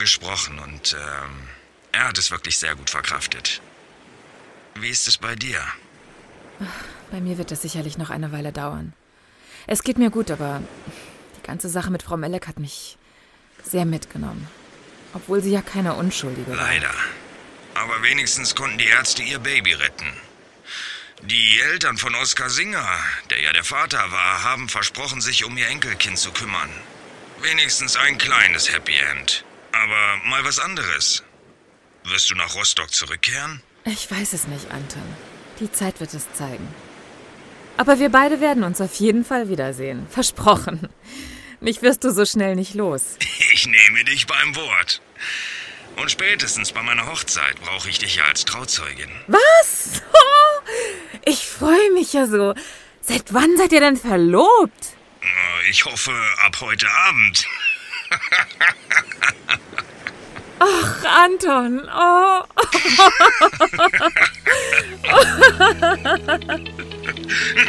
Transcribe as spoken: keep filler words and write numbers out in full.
gesprochen und ähm, er hat es wirklich sehr gut verkraftet. Wie ist es bei dir? Bei mir wird es sicherlich noch eine Weile dauern. Es geht mir gut, aber die ganze Sache mit Frau Melek hat mich sehr mitgenommen. Obwohl sie ja keine Unschuldige war. Leider. Aber wenigstens konnten die Ärzte ihr Baby retten. Die Eltern von Oskar Singer, der ja der Vater war, haben versprochen, sich um ihr Enkelkind zu kümmern. Wenigstens ein kleines Happy End. Aber mal was anderes. Wirst du nach Rostock zurückkehren? Ich weiß es nicht, Anton. Die Zeit wird es zeigen. Aber wir beide werden uns auf jeden Fall wiedersehen. Versprochen. Mich wirst du so schnell nicht los. Ich nehme dich beim Wort. Und spätestens bei meiner Hochzeit brauche ich dich ja als Trauzeugin. Was? Oh, ich freue mich ja so. Seit wann seid ihr denn verlobt? Ich hoffe, ab heute Abend. Ach, Anton. Oh.